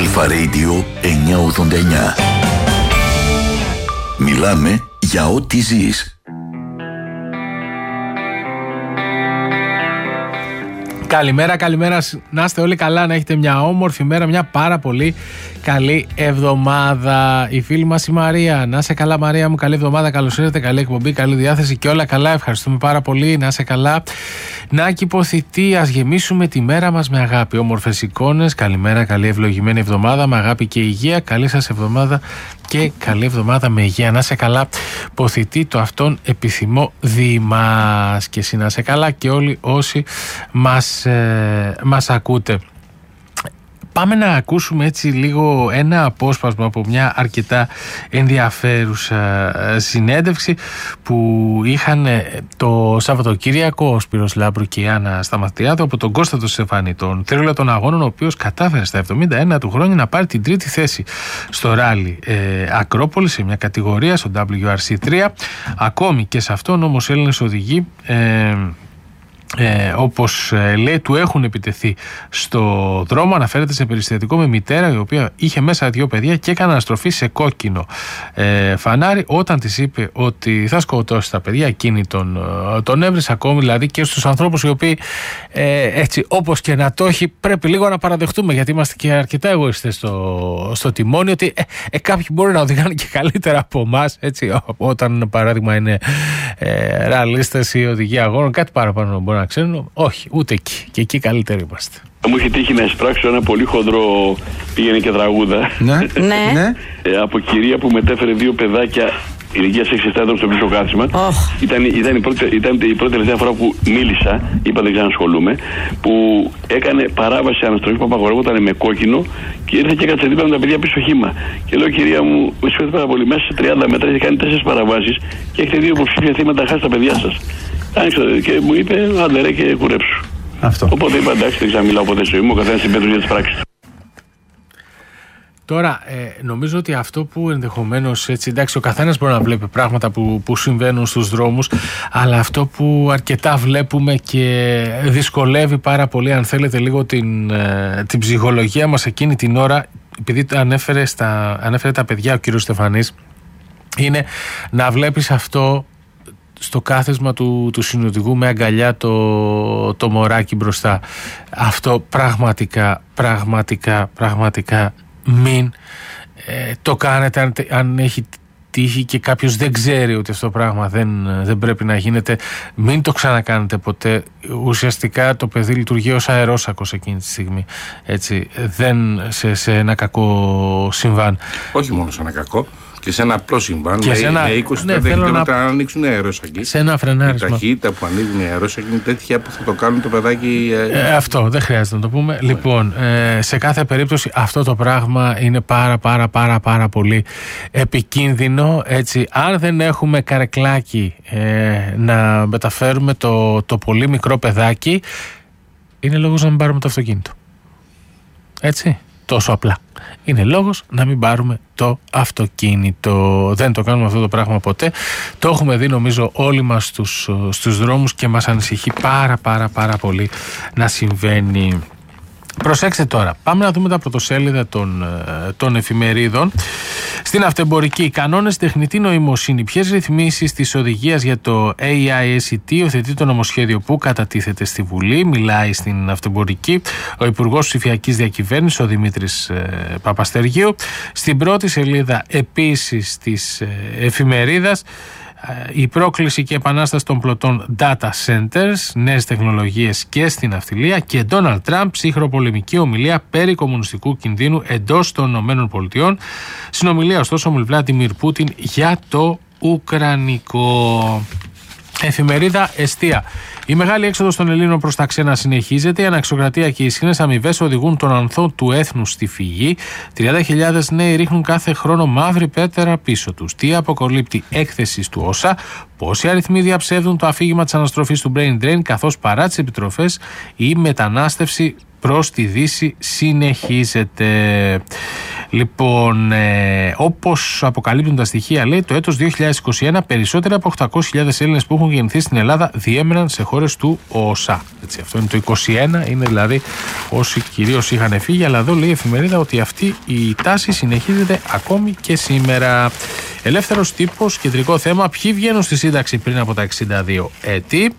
Αλφα Radio 989. Μιλάμε για ό,τι ζεις. Καλημέρα, να είστε όλοι καλά, να έχετε μια όμορφη μέρα, μια πάρα πολύ καλή εβδομάδα. Η φίλη μας η Μαρία, να είσαι καλά Μαρία μου, καλή εβδομάδα, καλώς ήρθατε, καλή εκπομπή, καλή διάθεση και όλα καλά, ευχαριστούμε πάρα πολύ, να είσαι καλά. Νάκη Ποθητή, ας γεμίσουμε τη μέρα μας με αγάπη, όμορφες εικόνες, καλημέρα, καλή ευλογημένη εβδομάδα, με αγάπη και υγεία, καλή σας εβδομάδα και καλή εβδομάδα με υγεία, να είσαι καλά Ποθητή, το αυτόν επιθυμώ διημάς και εσύ να είσαι καλά και όλοι όσοι μας ακούτε. Πάμε να ακούσουμε έτσι λίγο ένα απόσπασμα από μια αρκετά ενδιαφέρουσα συνέντευξη που είχαν το Σαββατοκύριακο ο Σπύρος Λάμπρου και η Άννα Σταματιάδου από τον Κώστα Στεφάνη, τον θρύλο των αγώνων, ο οποίος κατάφερε στα 71 του χρόνια να πάρει την τρίτη θέση στο ράλι Ακρόπολη σε μια κατηγορία, στο WRC3. Ακόμη και σε αυτόν όμως Έλληνες οδηγοί όπως λέει του έχουν επιτεθεί στο δρόμο. Αναφέρεται σε περιστατικό με μητέρα η οποία είχε μέσα δύο παιδιά και έκανε αναστροφή σε κόκκινο φανάρι. Όταν της είπε ότι θα σκοτώσει τα παιδιά, εκείνη τον έβρισε. Ακόμη δηλαδή και στους ανθρώπους οι οποίοι έτσι όπως και να το έχει πρέπει λίγο να παραδεχτούμε, γιατί είμαστε και αρκετά εγωιστές στο τιμόνι, ότι κάποιοι μπορεί να οδηγάνε και καλύτερα από εμάς, έτσι, όταν παράδειγμα είναι ραλίστες ή οδηγοί αγώνων, κάτι παραπάνω μπορεί να ξέρουν. Όχι, ούτε εκεί. Και εκεί καλύτεροι είμαστε. Μου είχε τύχει να εισπράξω ένα πολύ χοντρό πήγαινε και τραγούδα. Ναι. Από κυρία που μετέφερε δύο παιδάκια ηλικίας 6 ετών στο πίσω κάθισμα. Ήταν η πρώτη τελευταία φορά που μίλησα, είπα δεν ξανασχολούμαι, που έκανε παράβαση αναστροφή που απαγορεύονταν με κόκκινο και ήρθε και έκατσε δίπλα με τα παιδιά πίσω χύμα. Και λέω, κυρία μου, με συγχωρείτε πάρα πολύ, μέσα σε 30 μέτρα έχει κάνει 4 παραβάσεις και έχετε δύο υποψήφια θύματα, χάσει τα παιδιά σας. Και μου είπε, άντε ρε και κουρέψου. Αυτό. Οπότε είπα, εντάξει, δεν ξαναμιλάω ποτέ στη ζωή μου, ο καθένας υπεύθυνος για τις πράξεις του. Τώρα, νομίζω ότι αυτό που ενδεχομένως, έτσι, εντάξει, ο καθένας μπορεί να βλέπει πράγματα που συμβαίνουν στους δρόμους, αλλά αυτό που αρκετά βλέπουμε και δυσκολεύει πάρα πολύ, αν θέλετε, λίγο την ψυχολογία μας εκείνη την ώρα, επειδή ανέφερε τα παιδιά ο κύριος Στεφανής, είναι να βλέπεις αυτό στο κάθισμα του συνοδηγού με αγκαλιά το μωράκι μπροστά. Αυτό πραγματικά μην το κάνετε αν έχει τύχει και κάποιος δεν ξέρει ότι αυτό το πράγμα δεν πρέπει να γίνεται. Μην το ξανακάνετε ποτέ. Ουσιαστικά το παιδί λειτουργεί ως αερόσακος εκείνη τη στιγμή. Έτσι, δεν σε ένα κακό συμβάν. Όχι μόνο σε ένα κακό, και σε ένα απλό συμβάν με 20-30 χιλιόμετρα να ανοίξουν αερόσακοι. Σε ένα φρενάρισμα. Η ταχύτητα που ανοίγουν αερόσακοι είναι τέτοια που θα το κάνουν το παιδάκι. Αυτό δεν χρειάζεται να το πούμε. Λοιπόν, σε κάθε περίπτωση αυτό το πράγμα είναι πάρα πολύ επικίνδυνο. Έτσι, αν δεν έχουμε καρεκλάκι να μεταφέρουμε το πολύ μικρό παιδάκι, είναι λόγος να μην πάρουμε το αυτοκίνητο. Έτσι. Τόσο απλά. Είναι λόγος να μην πάρουμε το αυτοκίνητο. Δεν το κάνουμε αυτό το πράγμα ποτέ. Το έχουμε δει νομίζω όλοι μας στους δρόμους και μας ανησυχεί πάρα πολύ να συμβαίνει. Προσέξτε τώρα, πάμε να δούμε τα πρωτοσέλιδα των εφημερίδων. Στην αυτεμπορική, κανόνες τεχνητή νοημοσύνη. Ποιες ρυθμίσεις της οδηγίας για το AIST υιοθετεί το νομοσχέδιο που κατατίθεται στη Βουλή. Μιλάει στην αυτεμπορική ο Υπουργός Ψηφιακής Διακυβέρνησης, ο Δημήτρης Παπαστεργίου. Στην πρώτη σελίδα επίσης της εφημερίδας, η πρόκληση και επανάσταση των πλωτών data centers, νέες τεχνολογίες και στην ναυτιλία, και Donald Trump, ψυχροπολεμική ομιλία περί κομμουνιστικού κινδύνου εντός των ΗΠΑ. Συνομιλία ωστόσο με Βλάντιμιρ Πούτιν για το Ουκρανικό. Εφημερίδα Εστία. Η μεγάλη έξοδος των Ελλήνων προς τα ξένα συνεχίζεται. Η αναξιοκρατία και οι ισχυρές αμοιβές οδηγούν τον ανθό του έθνους στη φυγή. 30.000 νέοι ρίχνουν κάθε χρόνο μαύρη πέτρα πίσω τους. Τι αποκαλύπτει έκθεση του ΩΣΑ? Πόσοι αριθμοί διαψεύδουν το αφήγημα της αναστροφής του brain drain, καθώς παρά τις επιτροφές η μετανάστευση προς τη Δύση συνεχίζεται. Λοιπόν, όπως αποκαλύπτουν τα στοιχεία, λέει, το έτος 2021 περισσότεροι από 800.000 Έλληνες που έχουν γεννηθεί στην Ελλάδα διέμεναν σε χώρες του ΟΣΑ. Έτσι, αυτό είναι το 21, είναι δηλαδή όσοι κυρίως είχαν φύγει, αλλά εδώ λέει η εφημερίδα ότι αυτή η τάση συνεχίζεται ακόμη και σήμερα. Ελεύθερος τύπος, κεντρικό θέμα, ποιοι βγαίνουν στη σύνταξη πριν από τα 62 έτη.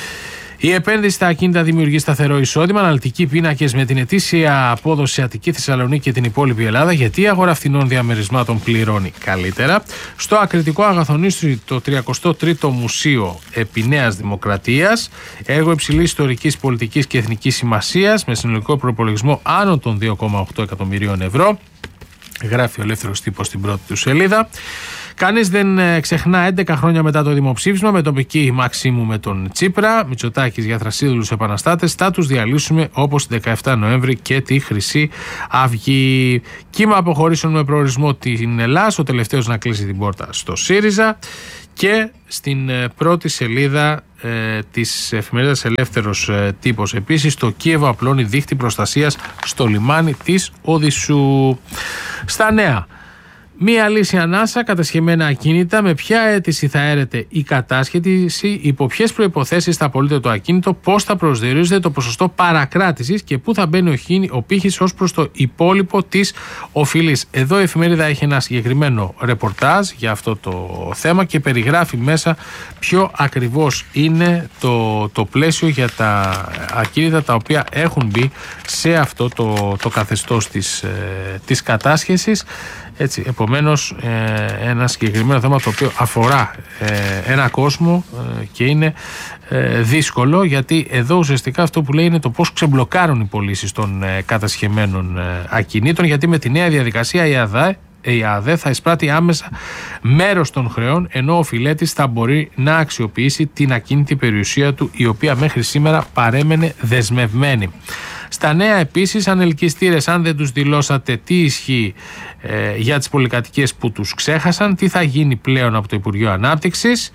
Η επένδυση στα ακίνητα δημιουργεί σταθερό εισόδημα. Αναλυτικοί πίνακες με την ετήσια απόδοση Αττική, Θεσσαλονίκη και την υπόλοιπη Ελλάδα. Γιατί η αγορά φθηνών διαμερισμάτων πληρώνει καλύτερα. Στο ακριτικό αγαθονίστρι το 33ο Μουσείο επί Νέας Δημοκρατίας. Έργο υψηλής ιστορικής, πολιτικής και εθνικής σημασίας με συνολικό προπολογισμό άνω των 2,8 εκατομμυρίων ευρώ. Γράφει ο Ελεύθερος Τύπος στην πρώτη του σελίδα. Κανείς δεν ξεχνά 11 χρόνια μετά το δημοψήφισμα με τοπική Μαξίμου με τον Τσίπρα. Μητσοτάκης για θρασίδουλους επαναστάτες. Θα τους διαλύσουμε όπως την 17 Νοέμβρη και τη Χρυσή Αυγή. Κύμα αποχωρήσεων με προορισμό την Ελλάδα. Ο τελευταίος να κλείσει την πόρτα στο ΣΥΡΙΖΑ. Και στην πρώτη σελίδα της εφημερίδας Ελεύθερος Τύπος επίσης, το Κίεβο απλώνει δίχτυ προστασίας στο λιμάνι της Οδυσσού. Στα νέα. Μία λύση ανάσα, κατασχεμένα ακίνητα, με ποια αίτηση θα έρεται η κατάσχεση, υπό ποιες προϋποθέσεις θα απολύεται το ακίνητο, πώς θα προσδιορίζεται το ποσοστό παρακράτησης και πού θα μπαίνει ο πύχης ως προς το υπόλοιπο της οφειλής. Εδώ η εφημερίδα έχει ένα συγκεκριμένο ρεπορτάζ για αυτό το θέμα και περιγράφει μέσα ποιο ακριβώς είναι το πλαίσιο για τα ακίνητα τα οποία έχουν μπει σε αυτό το καθεστώς της κατάσχεσης. Έτσι, επομένως, ένα συγκεκριμένο θέμα το οποίο αφορά ένα κόσμο και είναι δύσκολο, γιατί εδώ ουσιαστικά αυτό που λέει είναι το πώς ξεμπλοκάρουν οι πωλήσεις των κατασχεμένων ακινήτων, γιατί με τη νέα διαδικασία η ΑΔΕ θα εισπράττει άμεσα μέρος των χρεών, ενώ ο φιλέτης θα μπορεί να αξιοποιήσει την ακίνητη περιουσία του, η οποία μέχρι σήμερα παρέμενε δεσμευμένη. Στα νέα επίσης, ανελκυστήρες, αν δεν τους δηλώσατε τι ισχύει για τις πολυκατοικίες που τους ξέχασαν, τι θα γίνει πλέον από το Υπουργείο Ανάπτυξης.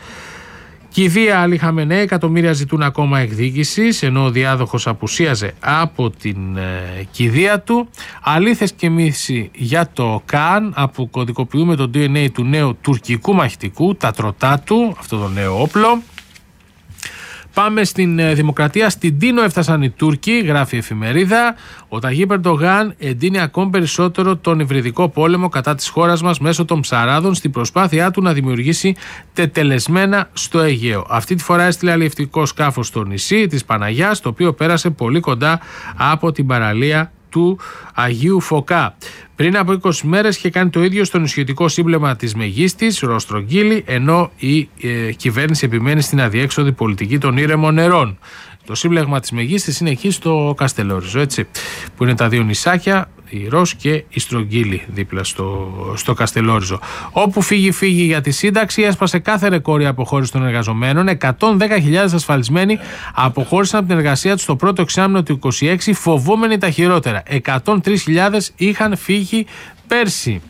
Κηδεία άλλοι χαμενέ, εκατομμύρια ζητούν ακόμα εκδίκησης, ενώ ο διάδοχος απουσίαζε από την κηδεία του. Αλήθες και μύθοι για το ΚΑΝ, αποκωδικοποιούμε το DNA του νέου τουρκικού μαχητικού, τα τροτά του, αυτό το νέο όπλο. Πάμε στην Δημοκρατία. Στην Τίνο έφτασαν οι Τούρκοι, γράφει η εφημερίδα. Ο Ταγίπ Ερντογάν εντείνει ακόμη περισσότερο τον υβριδικό πόλεμο κατά της χώρας μας μέσω των ψαράδων στην προσπάθειά του να δημιουργήσει τετελεσμένα στο Αιγαίο. Αυτή τη φορά έστειλε αλλιευτικό σκάφος στο νησί της Παναγιάς, το οποίο πέρασε πολύ κοντά από την παραλία του Αγίου Φωκά. Πριν από 20 μέρες είχε κάνει το ίδιο στο νησιωτικό σύμπλεμα της Μεγίστης, Ροστρογγύλη, ενώ η κυβέρνηση επιμένει στην αδιέξοδη πολιτική των ήρεμων νερών. Το σύμπλεγμα της Μεγίστης είναι εκεί στο Καστελόριζο, έτσι, που είναι τα δύο νησάκια, η Ros και η Στρογγύλη δίπλα στο Καστελόριζο. Όπου φύγει για τη σύνταξη, έσπασε κάθε ρεκόρ η αποχώρηση των εργαζομένων. 110.000 ασφαλισμένοι αποχώρησαν από την εργασία τους το πρώτο εξάμηνο του 2026, φοβόμενοι τα χειρότερα. 103.000 είχαν φύγει πέρσι.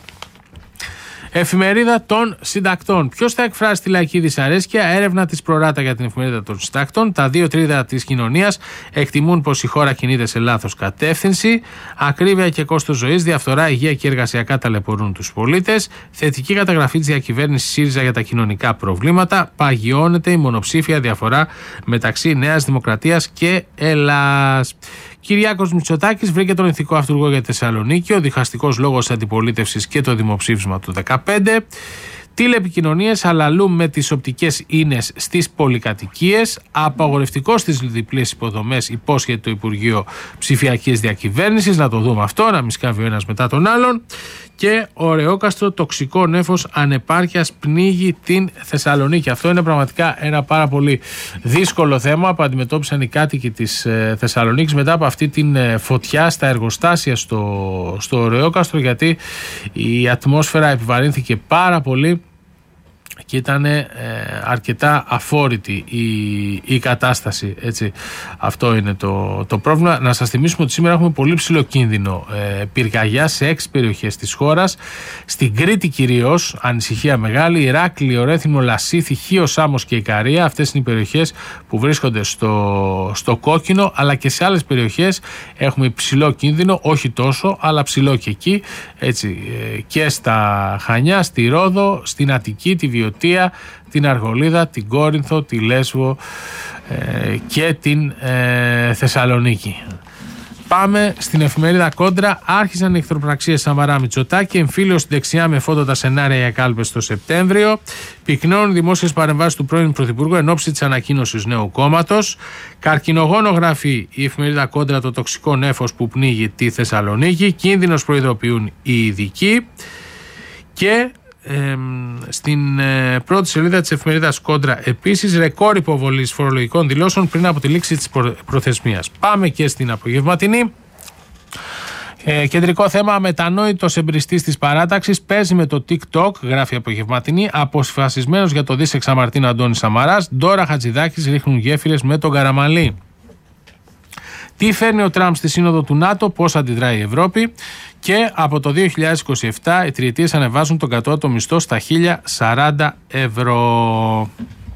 Εφημερίδα των Συντακτών. Ποιος θα εκφράσει τη λαϊκή δυσαρέσκεια? Έρευνα της Προράτα για την Εφημερίδα των Συντακτών. Τα 2/3 της κοινωνίας εκτιμούν πως η χώρα κινείται σε λάθος κατεύθυνση. Ακρίβεια και κόστος ζωής, διαφθορά, υγεία και εργασιακά ταλαιπωρούν τους πολίτες. Θετική καταγραφή της διακυβέρνησης ΣΥΡΙΖΑ για τα κοινωνικά προβλήματα. Παγιώνεται η μονοψήφια διαφορά μεταξύ Νέας Δημοκρατίας και Ελλάς. Κυριάκος Μητσοτάκης βρήκε τον ηθικό αυτούργο για τη Θεσσαλονίκη, ο διχαστικός λόγος αντιπολίτευσης και το δημοψήφισμα του 2015. Τηλεπικοινωνίες αλλαλού με τις οπτικές ίνες στις πολυκατοικίες. Απαγορευτικό στις διπλές υποδομές υπόσχεται το Υπουργείο Ψηφιακής Διακυβέρνησης. Να το δούμε αυτό, να μην σκάβει ο ένας μετά τον άλλον. Και Ωρεόκαστρο, τοξικό νέφος ανεπάρκειας πνίγει την Θεσσαλονίκη. Αυτό είναι πραγματικά ένα πάρα πολύ δύσκολο θέμα που αντιμετώπισαν οι κάτοικοι της Θεσσαλονίκης μετά από αυτή την φωτιά στα εργοστάσια στο Ωρεόκαστρο, γιατί η ατμόσφαιρα επιβαρύνθηκε πάρα πολύ και ήταν αρκετά αφόρητη η κατάσταση, έτσι. Αυτό είναι το πρόβλημα. Να σας θυμίσουμε ότι σήμερα έχουμε πολύ ψηλό κίνδυνο πυρκαγιά σε 6 περιοχές της χώρας. Στην Κρήτη κυρίως, ανησυχία μεγάλη, Ηράκλειο, Ρέθυμνο, Λασίθι, Χίο, Σάμος και Ικαρία. Αυτές είναι οι περιοχές που βρίσκονται στο κόκκινο, αλλά και σε άλλες περιοχές έχουμε υψηλό κίνδυνο, όχι τόσο, αλλά ψηλό και εκεί, έτσι, και στα Χανιά, στη Ρόδο, στην Αττική, τη Βιωτία, την Αργολίδα, την Κόρινθο, τη Λέσβο και την Θεσσαλονίκη. Πάμε στην εφημερίδα Κόντρα. Άρχισαν οι εχθροπραξίες Σαμαρά Μητσοτάκη. Εμφύλιο στην δεξιά με φόντο τα σενάρια για κάλπες το Σεπτέμβριο. Πυκνώνουν δημόσιες παρεμβάσεις του πρώην Πρωθυπουργού εν ώψη της ανακοίνωσης νέου κόμματος. Καρκινογόνο γράφει η εφημερίδα Κόντρα το τοξικό νέφος που πνίγει τη Θεσσαλονίκη. Κίνδυνος προειδοποιούν οι ειδικοί. Και στην πρώτη σελίδα της εφημερίδας Κόντρα επίσης ρεκόρ υποβολής φορολογικών δηλώσεων πριν από τη λήξη της προθεσμίας. Πάμε και στην απογευματινή. Κεντρικό θέμα: αμετανόητος εμπριστής της παράταξης παίζει με το TikTok, γράφει απογευματινή. Αποσφασισμένος για το δις εξαμαρτίν Αντώνης Σαμαράς. Ντόρα Χατζηδάκης ρίχνουν γέφυρες με τον Καραμανλή. Τι φέρνει ο Τραμπ στη σύνοδο του ΝΑΤΟ, πώς αντιδράει η Ευρώπη. Και από το 2027 οι τριετίες ανεβάζουν τον κατώτατο μισθό στα 1.040 ευρώ.